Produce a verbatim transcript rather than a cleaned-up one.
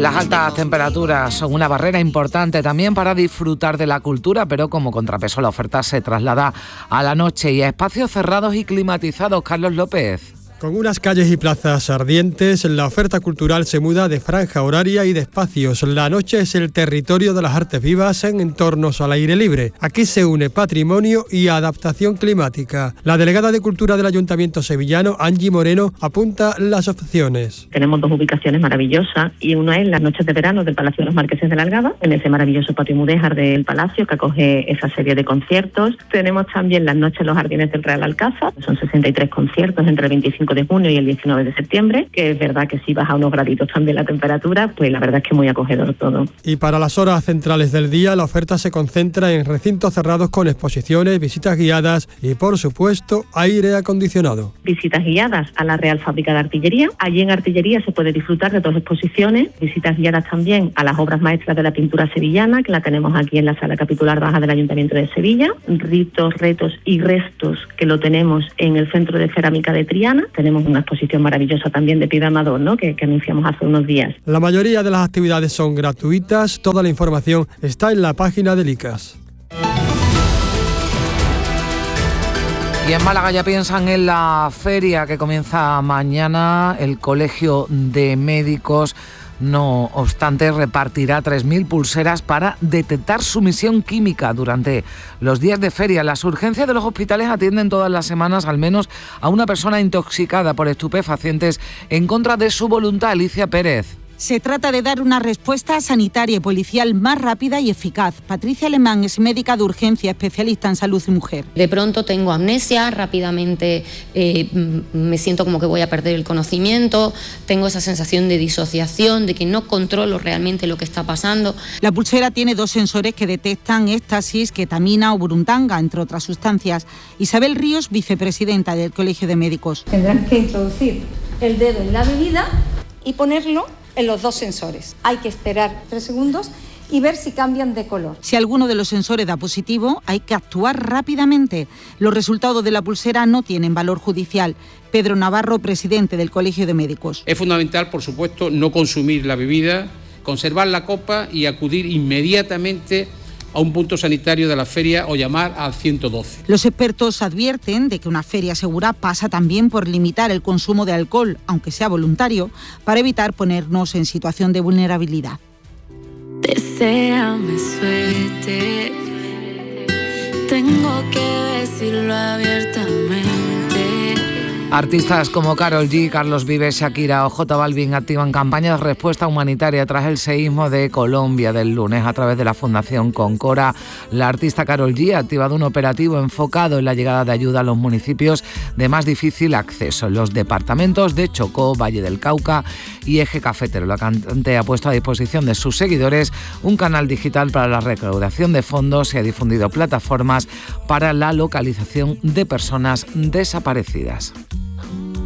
Las altas temperaturas son una barrera importante también para disfrutar de la cultura, pero como contrapeso la oferta se traslada a la noche y a espacios cerrados y climatizados. Carlos López. Con unas calles y plazas ardientes, la oferta cultural se muda de franja horaria y de espacios. La noche es el territorio de las artes vivas en entornos al aire libre. Aquí se une patrimonio y adaptación climática. La delegada de Cultura del Ayuntamiento sevillano, Angie Moreno, apunta las opciones. Tenemos dos ubicaciones maravillosas y una es las noches de verano del Palacio de los Marqueses de la Algaba, en ese maravilloso patio mudéjar del Palacio que acoge esa serie de conciertos. Tenemos también las noches en los Jardines del Real Alcázar, son sesenta y tres conciertos entre el veinticinco de junio y el diecinueve de septiembre, que es verdad que si baja unos graditos también la temperatura, pues la verdad es que muy acogedor todo. Y para las horas centrales del día, la oferta se concentra en recintos cerrados con exposiciones, visitas guiadas y, por supuesto, aire acondicionado. Visitas guiadas a la Real Fábrica de Artillería. Allí en Artillería se puede disfrutar de dos exposiciones, visitas guiadas también a las obras maestras de la pintura sevillana, que la tenemos aquí en la Sala Capitular Baja del Ayuntamiento de Sevilla, ritos, retos y restos, que lo tenemos en el Centro de Cerámica de Triana. Tenemos una exposición maravillosa también de Piedra Amador, ¿no? que, que anunciamos hace unos días. La mayoría de las actividades son gratuitas, toda la información está en la página del I C A S. Y en Málaga ya piensan en la feria que comienza mañana. El Colegio de Médicos, no obstante, repartirá tres mil pulseras para detectar sumisión química durante los días de feria. Las urgencias de los hospitales atienden todas las semanas al menos a una persona intoxicada por estupefacientes en contra de su voluntad. Alicia Pérez. Se trata de dar una respuesta sanitaria y policial más rápida y eficaz. Patricia Alemán es médica de urgencia, especialista en salud y mujer. De pronto tengo amnesia, rápidamente eh, me siento como que voy a perder el conocimiento, tengo esa sensación de disociación, de que no controlo realmente lo que está pasando. La pulsera tiene dos sensores que detectan éxtasis, ketamina o burundanga, entre otras sustancias. Isabel Ríos, vicepresidenta del Colegio de Médicos. Tendrán que introducir el dedo en la bebida y ponerlo en los dos sensores. Hay que esperar tres segundos y ver si cambian de color. Si alguno de los sensores da positivo, hay que actuar rápidamente. Los resultados de la pulsera no tienen valor judicial. Pedro Navarro, presidente del Colegio de Médicos. Es fundamental, por supuesto, no consumir la bebida, conservar la copa y acudir inmediatamente a un punto sanitario de la feria o llamar al ciento doce. Los expertos advierten de que una feria segura pasa también por limitar el consumo de alcohol, aunque sea voluntario, para evitar ponernos en situación de vulnerabilidad. Deséame suerte, tengo que decirlo abiertamente. Artistas como Karol G, Carlos Vives, Shakira o J Balvin activan campañas de respuesta humanitaria tras el seísmo de Colombia del lunes. A través de la Fundación Concora, la artista Karol G ha activado un operativo enfocado en la llegada de ayuda a los municipios de más difícil acceso, en los departamentos de Chocó, Valle del Cauca y Eje Cafetero. La cantante ha puesto a disposición de sus seguidores un canal digital para la recaudación de fondos y ha difundido plataformas para la localización de personas desaparecidas.